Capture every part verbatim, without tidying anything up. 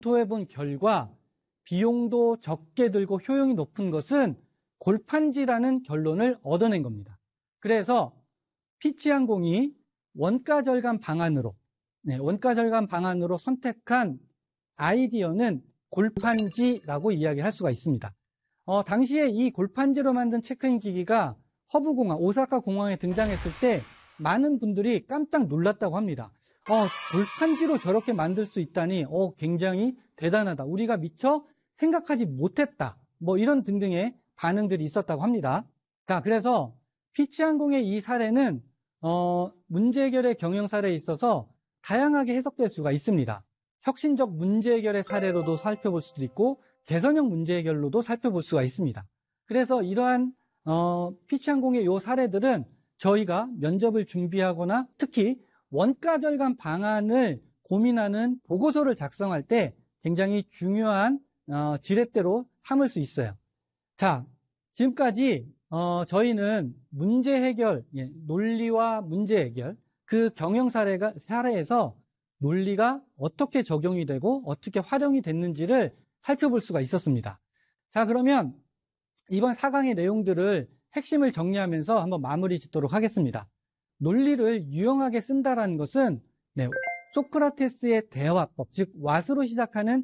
검토해본 결과 비용도 적게 들고 효용이 높은 것은 골판지라는 결론을 얻어낸 겁니다. 그래서 피치항공이 원가 절감 방안으로 네, 원가 절감 방안으로 선택한 아이디어는 골판지라고 이야기할 수가 있습니다. 어, 당시에 이 골판지로 만든 체크인 기기가 허브공항, 오사카 공항에 등장했을 때 많은 분들이 깜짝 놀랐다고 합니다. 어, 골판지로 저렇게 만들 수 있다니 어, 굉장히 대단하다. 우리가 미처 생각하지 못했다. 뭐 이런 등등의 반응들이 있었다고 합니다. 자, 그래서 피치항공의 이 사례는 어, 문제 해결의 경영 사례에 있어서 다양하게 해석될 수가 있습니다. 혁신적 문제 해결의 사례로도 살펴볼 수도 있고 개선형 문제 해결로도 살펴볼 수가 있습니다. 그래서 이러한 어, 피치항공의 이 사례들은 저희가 면접을 준비하거나 특히 원가 절감 방안을 고민하는 보고서를 작성할 때 굉장히 중요한 어, 지렛대로 삼을 수 있어요. 자, 지금까지 어, 저희는 문제 해결, 예, 논리와 문제 해결, 그 경영 사례가, 사례에서 논리가 어떻게 적용이 되고 어떻게 활용이 됐는지를 살펴볼 수가 있었습니다. 자, 그러면 이번 사 강의 내용들을 핵심을 정리하면서 한번 마무리 짓도록 하겠습니다. 논리를 유용하게 쓴다라는 것은 네, 소크라테스의 대화법, 즉 왓으로 시작하는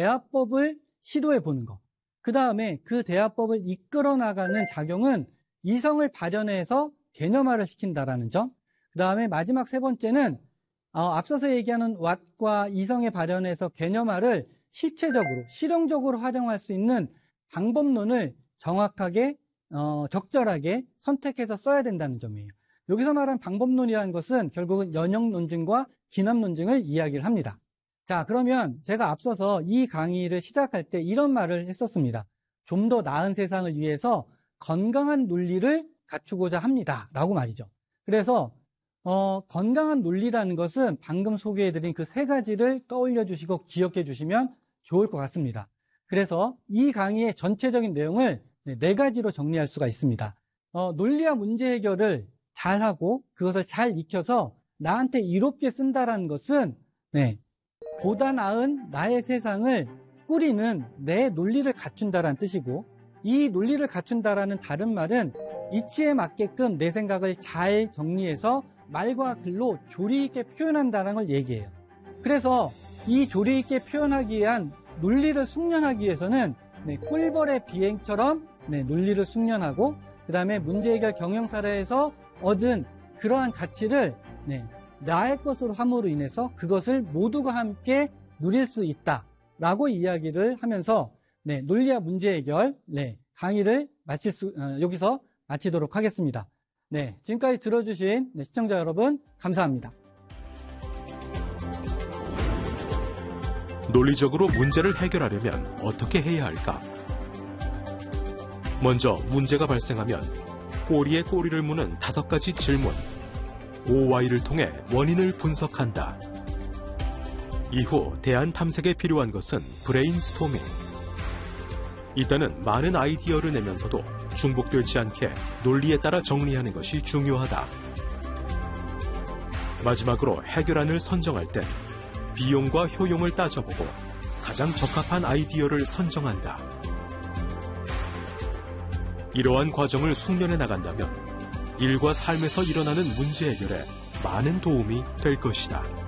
대화법을 시도해 보는 것. 그 다음에 그 대화법을 이끌어 나가는 작용은 이성을 발현해서 개념화를 시킨다라는 점. 그 다음에 마지막 세 번째는 어, 앞서서 얘기하는 왓과 이성의 발현에서 개념화를 실체적으로, 실용적으로 활용할 수 있는 방법론을 정확하게, 어, 적절하게 선택해서 써야 된다는 점이에요. 여기서 말한 방법론이라는 것은 결국은 연역 논증과 기납 논증을 이야기를 합니다. 자, 그러면 제가 앞서서 이 강의를 시작할 때 이런 말을 했었습니다. 좀 더 나은 세상을 위해서 건강한 논리를 갖추고자 합니다. 라고 말이죠. 그래서 어, 건강한 논리라는 것은 방금 소개해드린 그 세 가지를 떠올려 주시고 기억해 주시면 좋을 것 같습니다. 그래서 이 강의의 전체적인 내용을 네 가지로 정리할 수가 있습니다. 어, 논리와 문제 해결을 잘하고 그것을 잘 익혀서 나한테 이롭게 쓴다라는 것은 네, 보다 나은 나의 세상을 꾸리는 내 논리를 갖춘다라는 뜻이고, 이 논리를 갖춘다라는 다른 말은 이치에 맞게끔 내 생각을 잘 정리해서 말과 글로 조리 있게 표현한다는 걸 얘기해요. 그래서 이 조리 있게 표현하기 위한 논리를 숙련하기 위해서는 네, 꿀벌의 비행처럼 네, 논리를 숙련하고 그 다음에 문제 해결 경영 사례에서 얻은 그러한 가치를 네, 나의 것으로 함으로 인해서 그것을 모두가 함께 누릴 수 있다라고 이야기를 하면서 네, 논리와 문제 해결 네, 강의를 마칠 수, 어, 여기서 마치도록 하겠습니다. 네, 지금까지 들어주신 네, 시청자 여러분 감사합니다. 논리적으로 문제를 해결하려면 어떻게 해야 할까? 먼저 문제가 발생하면 꼬리에 꼬리를 무는 다섯 가지 질문, 오와이를 통해 원인을 분석한다. 이후 대안 탐색에 필요한 것은 브레인스토밍. 이때는 많은 아이디어를 내면서도 중복되지 않게 논리에 따라 정리하는 것이 중요하다. 마지막으로 해결안을 선정할 땐 비용과 효용을 따져보고 가장 적합한 아이디어를 선정한다. 이러한 과정을 숙련해 나간다면 일과 삶에서 일어나는 문제 해결에 많은 도움이 될 것이다.